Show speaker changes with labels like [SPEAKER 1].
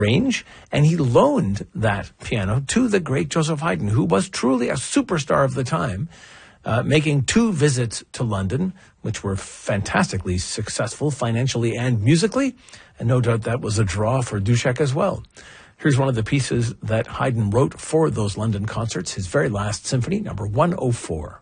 [SPEAKER 1] range, and he loaned that piano to the great Joseph Haydn, who was truly a superstar of the time, making 2 visits to London, which were fantastically successful financially and musically, and no doubt that was a draw for Dušek as well. Here's one of the pieces that Haydn wrote for those London concerts, his very last symphony, number 104.